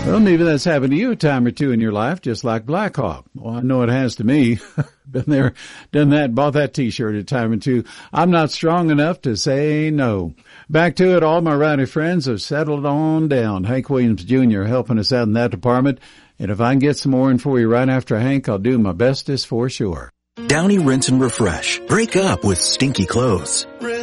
Well, maybe that's happened to you a time or two in your life, just like Black Hawk. Well, I know it has to me. Been there, done that, bought that T-shirt a time or two. I'm not strong enough to say no. Back to it, all my rowdy friends have settled on down. Hank Williams Jr. helping us out in that department. And if I can get some more in for you right after Hank, I'll do my bestest for sure. Downy Rinse and Refresh. Break up with stinky clothes.